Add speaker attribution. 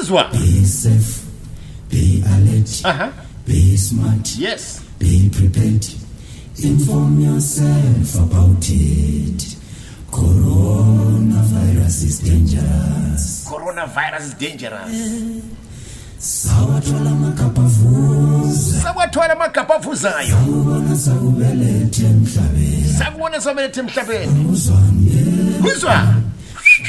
Speaker 1: uzwa
Speaker 2: Be safe, be alert, be smart,
Speaker 1: yes,
Speaker 2: be prepared. Inform yourself about it. Coronavirus is dangerous.
Speaker 1: Coronavirus is dangerous.
Speaker 2: Sawathola makapavuza.
Speaker 1: Sawathola makapavuzayo.
Speaker 2: Ubona sawubelethe emhlabeni.
Speaker 1: Sakubona sobelethe emhlabeni.
Speaker 2: Uzwane.
Speaker 1: Uzwa